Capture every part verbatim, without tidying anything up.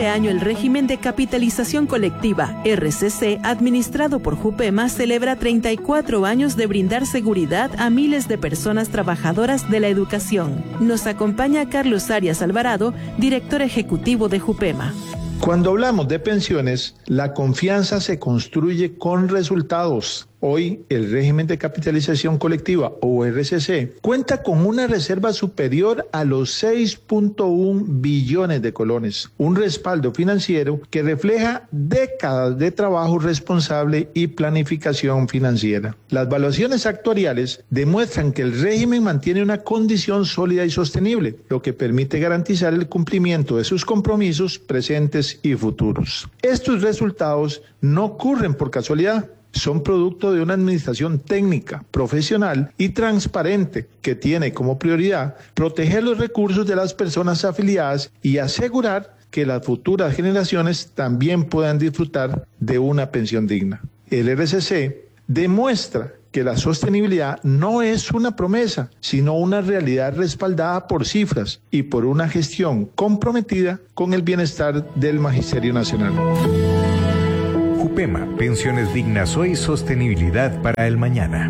Este año el régimen de capitalización colectiva, R C C, administrado por Jupema, celebra treinta y cuatro años de brindar seguridad a miles de personas trabajadoras de la educación. Nos acompaña Carlos Arias Alvarado, director ejecutivo de Jupema. Cuando hablamos de pensiones, la confianza se construye con resultados. Hoy, el régimen de capitalización colectiva, o R C C, cuenta con una reserva superior a los seis punto uno billones de colones, un respaldo financiero que refleja décadas de trabajo responsable y planificación financiera. Las evaluaciones actuariales demuestran que el régimen mantiene una condición sólida y sostenible, lo que permite garantizar el cumplimiento de sus compromisos presentes y futuros. Estos resultados no ocurren por casualidad. Son producto de una administración técnica, profesional y transparente que tiene como prioridad proteger los recursos de las personas afiliadas y asegurar que las futuras generaciones también puedan disfrutar de una pensión digna. El R C C demuestra que la sostenibilidad no es una promesa, sino una realidad respaldada por cifras y por una gestión comprometida con el bienestar del Magisterio Nacional. Jupema, pensiones dignas hoy, sostenibilidad para el mañana.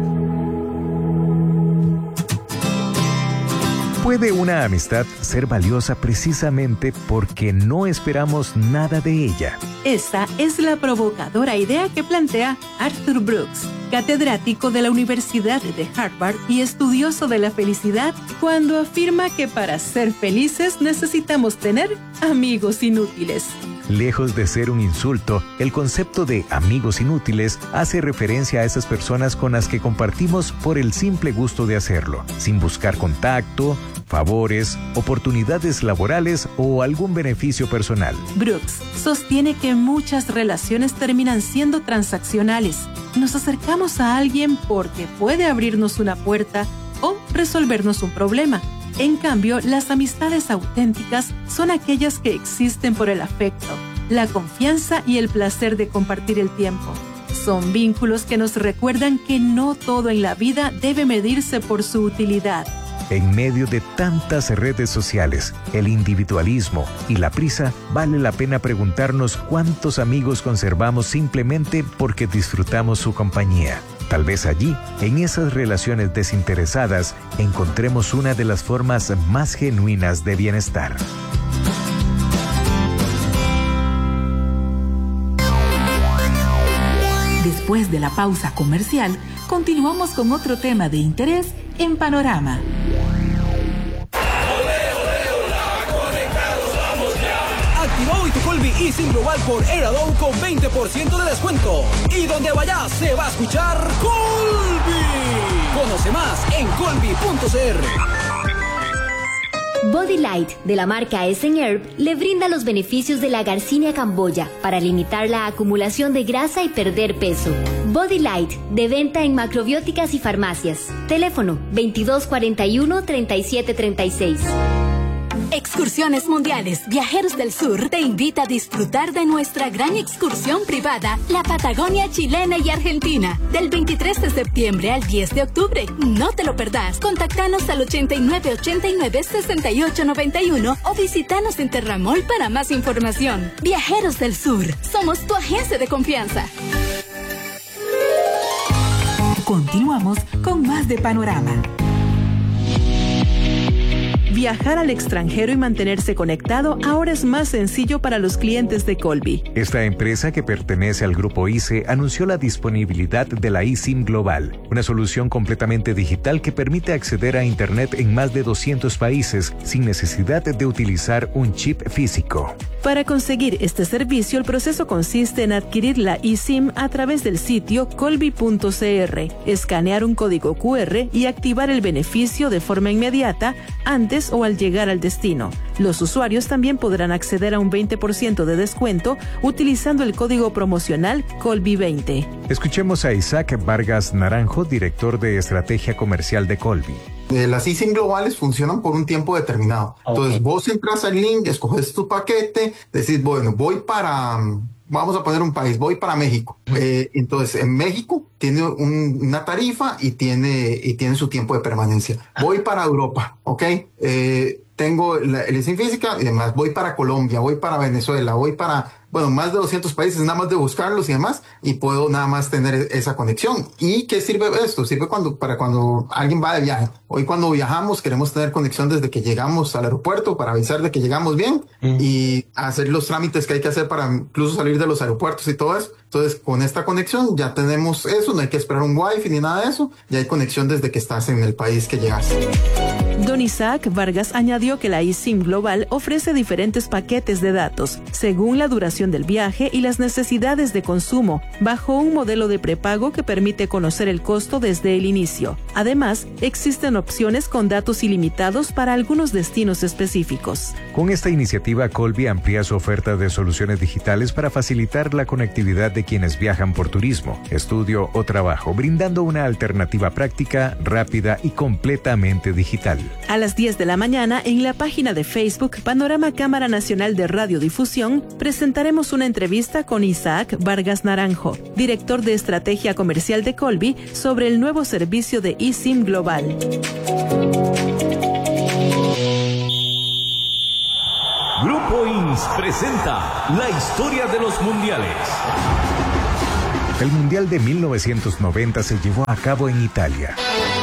¿Puede una amistad ser valiosa precisamente porque no esperamos nada de ella? Esta es la provocadora idea que plantea Arthur Brooks, catedrático de la Universidad de Harvard y estudioso de la felicidad, cuando afirma que para ser felices necesitamos tener amigos inútiles. Lejos de ser un insulto, el concepto de amigos inútiles hace referencia a esas personas con las que compartimos por el simple gusto de hacerlo, sin buscar contacto, favores, oportunidades laborales o algún beneficio personal. Brooks sostiene que muchas relaciones terminan siendo transaccionales. Nos acercamos a alguien porque puede abrirnos una puerta o resolvernos un problema. En cambio, las amistades auténticas son aquellas que existen por el afecto, la confianza y el placer de compartir el tiempo. Son vínculos que nos recuerdan que no todo en la vida debe medirse por su utilidad. En medio de tantas redes sociales, el individualismo y la prisa, vale la pena preguntarnos cuántos amigos conservamos simplemente porque disfrutamos su compañía. Tal vez allí, en esas relaciones desinteresadas, encontremos una de las formas más genuinas de bienestar. Después de la pausa comercial, continuamos con otro tema de interés en Panorama. Activa hoy tu Colby eSIM Global por Eradon con veinte por ciento de descuento. Y donde vayas se va a escuchar Colby. Conoce más en colby punto c r. Body Light, de la marca Essen Herb, le brinda los beneficios de la Garcinia camboya para limitar la acumulación de grasa y perder peso. Body Light, de venta en macrobióticas y farmacias. Teléfono veintidós cuarenta y uno, treinta y siete treinta y seis. Excursiones Mundiales Viajeros del Sur te invita a disfrutar de nuestra gran excursión privada, la Patagonia chilena y argentina, del veintitrés de septiembre al diez de octubre. No te lo perdás. Contactanos al ochenta y nueve ochenta y nueve, sesenta y ocho noventa y uno o visitanos en Terramol para más información. Viajeros del Sur, somos tu agencia de confianza. Continuamos con más de Panorama. Viajar al extranjero y mantenerse conectado ahora es más sencillo para los clientes de Colby. Esta empresa, que pertenece al grupo I C E, anunció la disponibilidad de la eSIM Global, una solución completamente digital que permite acceder a Internet en más de doscientos países sin necesidad de utilizar un chip físico. Para conseguir este servicio, el proceso consiste en adquirir la eSIM a través del sitio colby punto c r, escanear un código cu erre y activar el beneficio de forma inmediata antes o al llegar al destino. Los usuarios también podrán acceder a un veinte por ciento de descuento utilizando el código promocional Colby veinte. Escuchemos a Isaac Vargas Naranjo, director de Estrategia Comercial de Colby. Eh, las eSIM globales funcionan por un tiempo determinado. Okay. Entonces vos entras al link, escoges tu paquete, decís, bueno, voy para... Vamos a poner un país, voy para México. Eh, entonces, en México tiene un, una tarifa y tiene, y tiene su tiempo de permanencia. Voy para Europa, ¿ok? Eh, tengo la licencia en física y demás, voy para Colombia, voy para Venezuela, voy para, bueno, más de doscientos países, nada más de buscarlos y demás, y puedo nada más tener esa conexión. ¿Y qué sirve esto? Sirve cuando, para cuando alguien va de viaje. Hoy cuando viajamos queremos tener conexión desde que llegamos al aeropuerto para avisar de que llegamos bien mm. y hacer los trámites que hay que hacer para incluso salir de los aeropuertos y todo eso. Entonces, con esta conexión ya tenemos eso, no hay que esperar un wifi ni nada de eso, ya hay conexión desde que estás en el país que llegaste. Don Isaac Vargas añadió que la eSIM Global ofrece diferentes paquetes de datos, según la duración del viaje y las necesidades de consumo, bajo un modelo de prepago que permite conocer el costo desde el inicio. Además, existen opciones con datos ilimitados para algunos destinos específicos. Con esta iniciativa, Colby amplía su oferta de soluciones digitales para facilitar la conectividad de quienes viajan por turismo, estudio o trabajo, brindando una alternativa práctica, rápida y completamente digital. A las diez de la mañana, en la página de Facebook Panorama Cámara Nacional de Radiodifusión, presentaremos una entrevista con Isaac Vargas Naranjo, director de Estrategia Comercial de Colby, sobre el nuevo servicio de eSIM Global. Grupo I N S presenta la historia de los mundiales. El Mundial de mil novecientos noventa se llevó a cabo en Italia.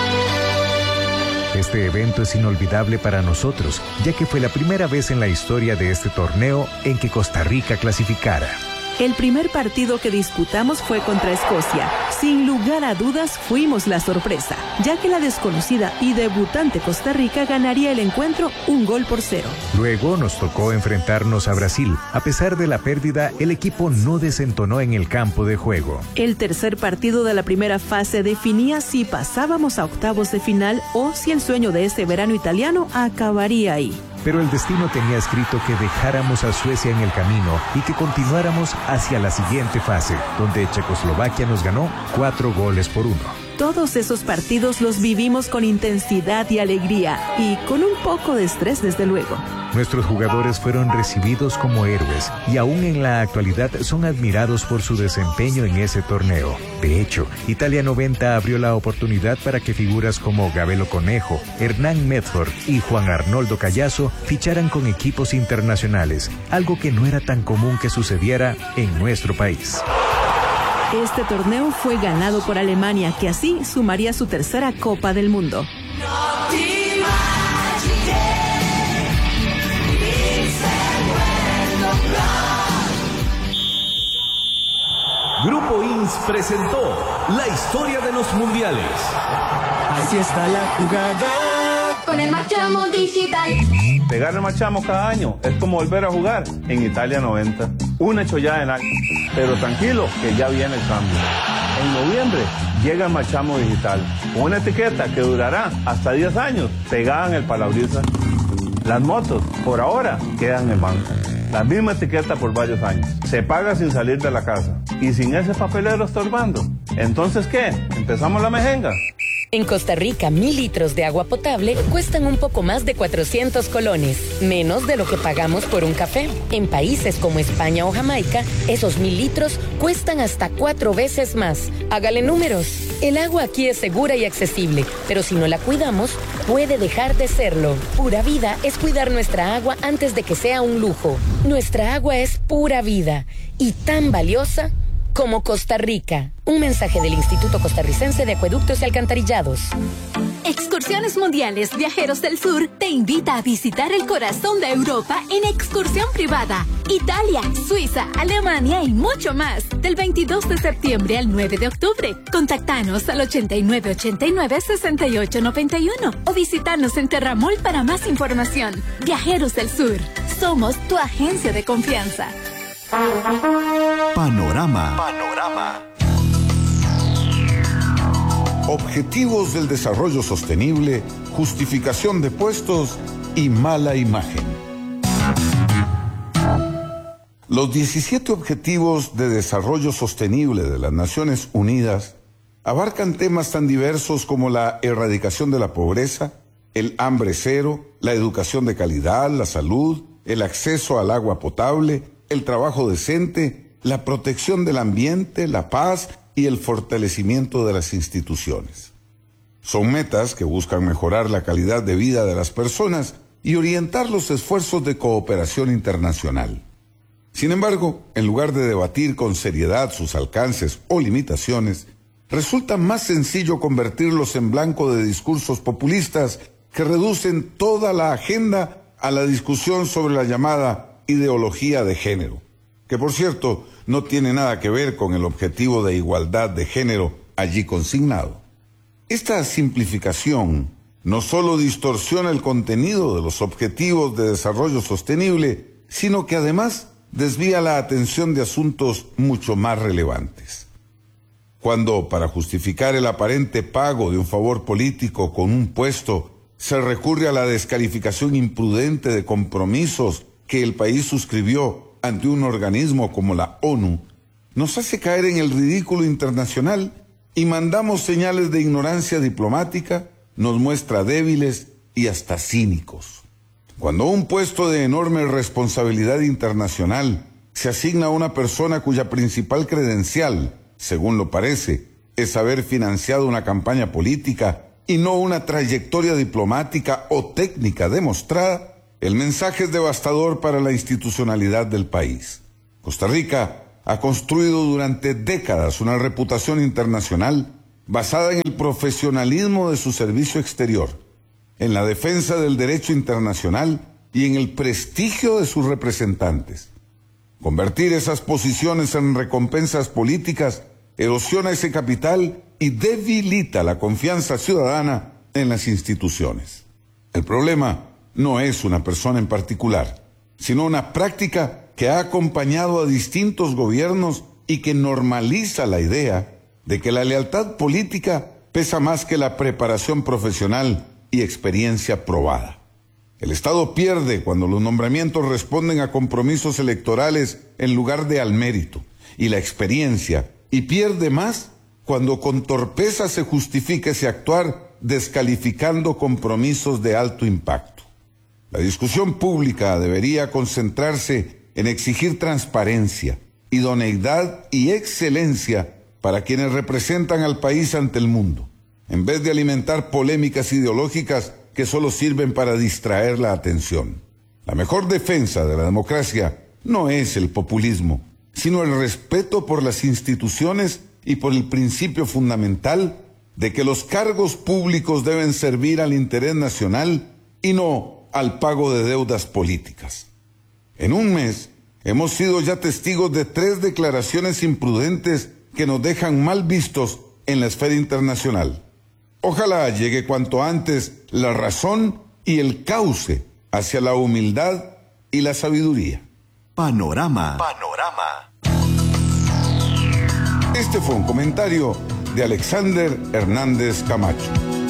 Este evento es inolvidable para nosotros, ya que fue la primera vez en la historia de este torneo en que Costa Rica clasificara. El primer partido que disputamos fue contra Escocia. Sin lugar a dudas, fuimos la sorpresa, ya que la desconocida y debutante Costa Rica ganaría el encuentro un gol por cero. Luego nos tocó enfrentarnos a Brasil. A pesar de la pérdida, el equipo no desentonó en el campo de juego. El tercer partido de la primera fase definía si pasábamos a octavos de final o si el sueño de ese verano italiano acabaría ahí. Pero el destino tenía escrito que dejáramos a Suecia en el camino y que continuáramos hacia la siguiente fase, donde Checoslovaquia nos ganó cuatro goles por uno. Todos esos partidos los vivimos con intensidad y alegría, y con un poco de estrés, desde luego. Nuestros jugadores fueron recibidos como héroes y aún en la actualidad son admirados por su desempeño en ese torneo. De hecho, Italia noventa abrió la oportunidad para que figuras como Gabelo Conejo, Hernán Medford y Juan Arnoldo Callazo ficharan con equipos internacionales, algo que no era tan común que sucediera en nuestro país. Este torneo fue ganado por Alemania, que así sumaría su tercera Copa del Mundo. Grupo I N S presentó la historia de los mundiales. Así está la jugada. Con el Marchamo Digital. Pegar el Marchamo cada año es como volver a jugar en Italia noventa. Una chollada en la... Pero tranquilo, que ya viene el cambio. En noviembre llega el Marchamo Digital, con una etiqueta que durará hasta diez años pegada en el parabrisas. Las motos, por ahora, quedan en el banco. La misma etiqueta por varios años. Se paga sin salir de la casa y sin ese papelero estorbando. Entonces, ¿qué? ¿Empezamos la mejenga? En Costa Rica, mil litros de agua potable cuestan un poco más de cuatrocientos colones, menos de lo que pagamos por un café. En países como España o Jamaica, esos mil litros cuestan hasta cuatro veces más. Hágale números. El agua aquí es segura y accesible, pero si no la cuidamos, puede dejar de serlo. Pura vida es cuidar nuestra agua antes de que sea un lujo. Nuestra agua es pura vida y tan valiosa como Costa Rica. Un mensaje del Instituto Costarricense de Acueductos y Alcantarillados. Excursiones Mundiales Viajeros del Sur te invita a visitar el corazón de Europa en excursión privada. Italia, Suiza, Alemania y mucho más. Del veintidós de septiembre al nueve de octubre. Contactanos al ochenta y nueve ochenta y nueve sesenta y ocho noventa y uno o visitanos en Terramol para más información. Viajeros del Sur. Somos tu agencia de confianza. Panorama. Panorama. Objetivos del desarrollo sostenible, justificación de puestos y mala imagen. Los diecisiete Objetivos de Desarrollo Sostenible de las Naciones Unidas abarcan temas tan diversos como la erradicación de la pobreza, el hambre cero, la educación de calidad, la salud, el acceso al agua potable, el trabajo decente, la protección del ambiente, la paz y el fortalecimiento de las instituciones. Son metas que buscan mejorar la calidad de vida de las personas y orientar los esfuerzos de cooperación internacional. Sin embargo, en lugar de debatir con seriedad sus alcances o limitaciones, resulta más sencillo convertirlos en blanco de discursos populistas que reducen toda la agenda a la discusión sobre la llamada ideología de género, que por cierto no tiene nada que ver con el objetivo de igualdad de género allí consignado. Esta simplificación no solo distorsiona el contenido de los objetivos de desarrollo sostenible, sino que además desvía la atención de asuntos mucho más relevantes. Cuando, para justificar el aparente pago de un favor político con un puesto, se recurre a la descalificación imprudente de compromisos que el país suscribió ante un organismo como la ONU, nos hace caer en el ridículo internacional y mandamos señales de ignorancia diplomática, nos muestra débiles y hasta cínicos. Cuando un puesto de enorme responsabilidad internacional se asigna a una persona cuya principal credencial, según lo parece, es haber financiado una campaña política y no una trayectoria diplomática o técnica demostrada, el mensaje es devastador para la institucionalidad del país. Costa Rica ha construido durante décadas una reputación internacional basada en el profesionalismo de su servicio exterior, en la defensa del derecho internacional y en el prestigio de sus representantes. Convertir esas posiciones en recompensas políticas erosiona ese capital y debilita la confianza ciudadana en las instituciones. El problema no es una persona en particular, sino una práctica que ha acompañado a distintos gobiernos y que normaliza la idea de que la lealtad política pesa más que la preparación profesional y experiencia probada. El Estado pierde cuando los nombramientos responden a compromisos electorales en lugar de al mérito y la experiencia, y pierde más cuando con torpeza se justifica ese actuar descalificando compromisos de alto impacto. La discusión pública debería concentrarse en exigir transparencia, idoneidad y excelencia para quienes representan al país ante el mundo, en vez de alimentar polémicas ideológicas que solo sirven para distraer la atención. La mejor defensa de la democracia no es el populismo, sino el respeto por las instituciones y por el principio fundamental de que los cargos públicos deben servir al interés nacional y no al pago de deudas políticas. En un mes hemos sido ya testigos de tres declaraciones imprudentes que nos dejan mal vistos en la esfera internacional. Ojalá llegue cuanto antes la razón y el cauce hacia la humildad y la sabiduría. Panorama. Panorama. Este fue un comentario de Alexander Hernández Camacho.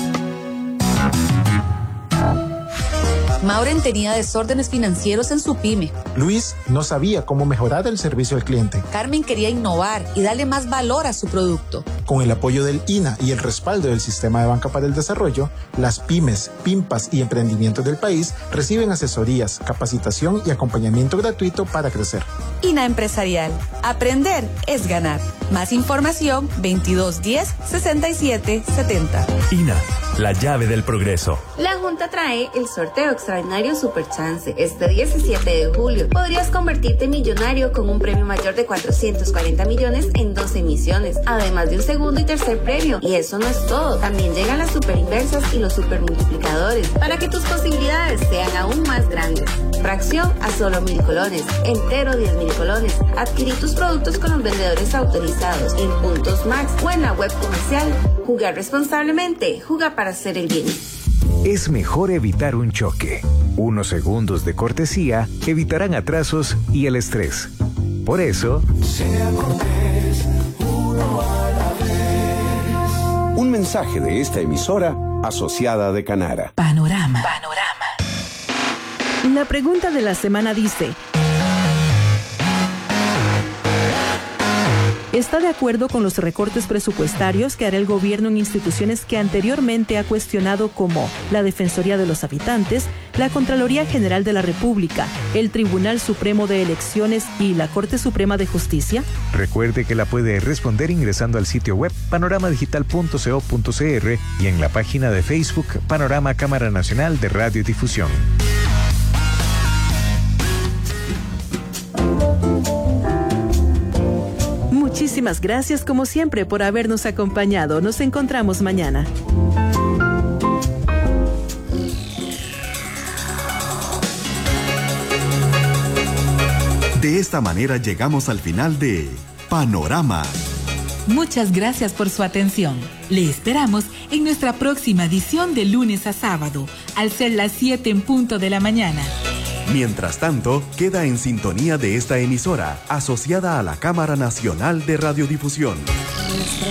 Mauren tenía desórdenes financieros en su pyme. Luis no sabía cómo mejorar el servicio al cliente. Carmen quería innovar y darle más valor a su producto. Con el apoyo del I N A y el respaldo del Sistema de Banca para el Desarrollo, las pymes, PYMPAS y emprendimientos del país reciben asesorías, capacitación y acompañamiento gratuito para crecer. I N A Empresarial. Aprender es ganar. Más información veintidós diez sesenta y siete setenta. I N A, la llave del progreso. La Junta trae el sorteo extraordinario Super Chance. Este diecisiete de julio podrías convertirte en millonario con un premio mayor de cuatrocientos cuarenta millones en dos emisiones, además de un segundo y tercer premio. Y eso no es todo, también llegan las super inversas y los super multiplicadores para que tus posibilidades sean aún más grandes. Fracción a solo mil colones, entero diez mil colones. Adquirí tus productos con los vendedores autorizados en Puntos Max o en la web comercial. Jugar responsablemente, juega para hacer el bien. Es mejor evitar un choque. Unos segundos de cortesía evitarán atrasos y el estrés. Por eso, sea cortés, uno a la vez. Un mensaje de esta emisora asociada de Canara. Panorama. La pregunta de la semana dice: está de acuerdo con los recortes presupuestarios que hará el gobierno en instituciones que anteriormente ha cuestionado, como la Defensoría de los Habitantes, la Contraloría General de la República, el Tribunal Supremo de Elecciones y la Corte Suprema de Justicia? Recuerde que la puede responder ingresando al sitio web panorama digital punto co punto cr y en la página de Facebook Panorama Cámara Nacional de Radiodifusión. Muchísimas gracias como siempre por habernos acompañado. Nos encontramos mañana. De esta manera llegamos al final de Panorama. Muchas gracias por su atención. Le esperamos en nuestra próxima edición de lunes a sábado, al ser las siete en punto de la mañana. Mientras tanto, queda en sintonía de esta emisora, asociada a la Cámara Nacional de Radiodifusión.